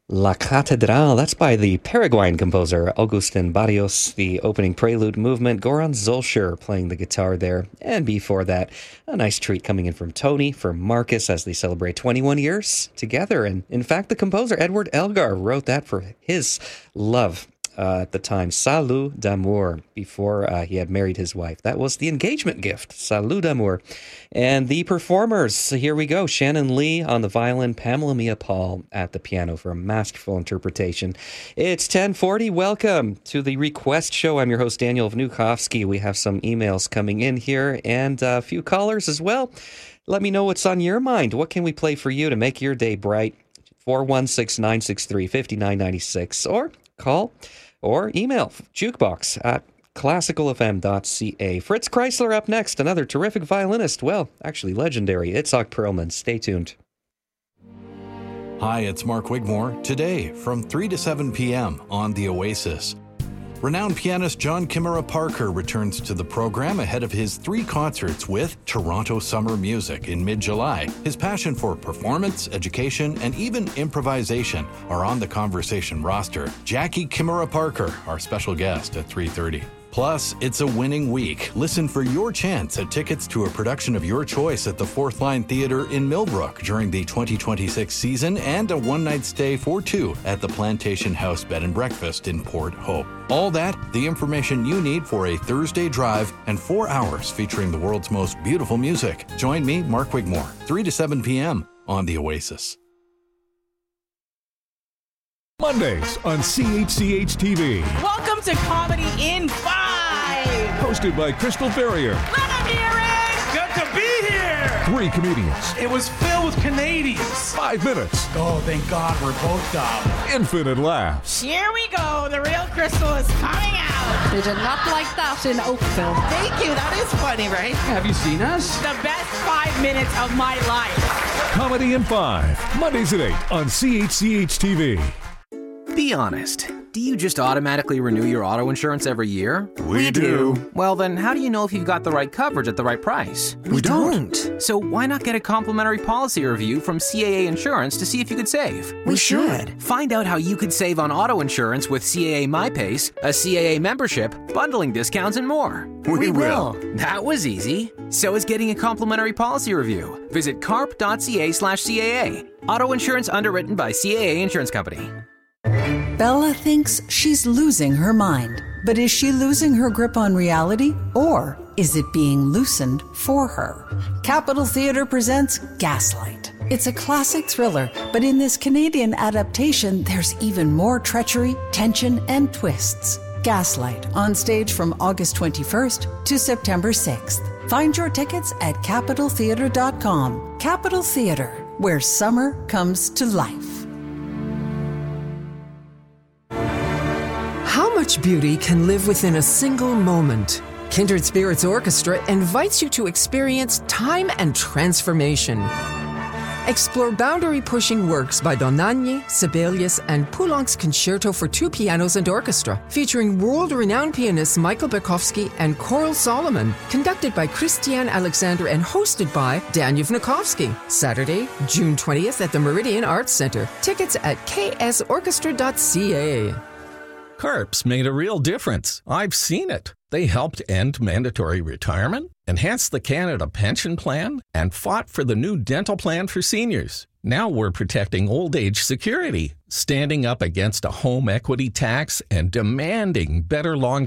La Catedral, that's by the Paraguayan composer Augustin Barrios, the opening prelude movement, Goran Zolcher playing the guitar there. And before that, a nice treat coming in from Tony for Marcus as they celebrate 21 years together. And in fact, the composer Edward Elgar wrote that for his love at the time, Salut d'amour, before he had married his wife. That was the engagement gift, Salut d'amour. And the performers, here we go. Shannon Lee on the violin, Pamela Mia Paul at the piano for a masterful interpretation. It's 10:40. Welcome to the Request Show. I'm your host, Daniel Vnukovsky. We have some emails coming in here and a few callers as well. Let me know what's on your mind. What can we play for you to make your day bright? 416-963-5996 or call or email jukebox at classicalfm.ca. Fritz Kreisler up next, another terrific violinist. Well, actually legendary. Itzhak Perlman. Stay tuned. Hi, it's Mark Wigmore. Today, from 3 to 7 p.m. on The Oasis. Renowned pianist John Kimura Parker returns to the program ahead of his 3 concerts with Toronto Summer Music in mid-July. His passion for performance, education, and even improvisation are on the conversation roster. Jackie Kimura Parker, our special guest at 3:30. Plus, it's a winning week. Listen for your chance at tickets to a production of your choice at the Fourth Line Theatre in Millbrook during the 2026 season and a one-night stay for 2 at the Plantation House Bed and Breakfast in Port Hope. All that, the information you need for a Thursday drive and 4 hours featuring the world's most beautiful music. Join me, Mark Wigmore, 3 to 7 p.m. on The Oasis. Mondays on CHCH-TV. Welcome to Comedy in 5. Hosted by Crystal Ferrier. Let them hear it. Good to be here. 3 comedians. It was filled with Canadians. 5 minutes. Oh, thank God we're both dumb. Infinite laughs. Here we go. The real Crystal is coming out. They did not like that in Oakville. Thank you. That is funny, right? Have you seen us? The best 5 minutes of my life. Comedy in 5. Mondays at 8 on CHCH-TV. Be honest. Do you just automatically renew your auto insurance every year? We do. Well, then how do you know if you've got the right coverage at the right price? We don't. So why not get a complimentary policy review from CAA Insurance to see if you could save? We should. Find out how you could save on auto insurance with CAA MyPace, a CAA membership, bundling discounts, and more. We will. That was easy. So is getting a complimentary policy review. Visit carp.ca/CAA. Auto insurance underwritten by CAA Insurance Company. Bella thinks she's losing her mind. But is she losing her grip on reality? Or is it being loosened for her? Capitol Theatre presents Gaslight. It's a classic thriller, but in this Canadian adaptation, there's even more treachery, tension, and twists. Gaslight, on stage from August 21st to September 6th. Find your tickets at CapitolTheatre.com. Capitol Theatre, where summer comes to life. How much beauty can live within a single moment? Kindred Spirits Orchestra invites you to experience time and transformation. Explore boundary-pushing works by Dohnányi, Sibelius, and Poulenc's Concerto for 2 pianos and orchestra, featuring world-renowned pianists Michael Berkowski and Coral Solomon, conducted by Christiane Alexander and hosted by Daniel Vnukovsky. Saturday, June 20th at the Meridian Arts Center. Tickets at ksorchestra.ca. CARPS made a real difference. I've seen it. They helped end mandatory retirement, enhanced the Canada Pension Plan, and fought for the new dental plan for seniors. Now we're protecting old age security, standing up against a home equity tax, and demanding better long